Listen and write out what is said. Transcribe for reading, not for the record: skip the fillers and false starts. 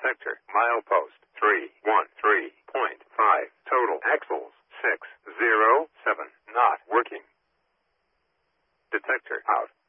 Detector, milepost 313.5. Total axles 607. Not working. Detector out.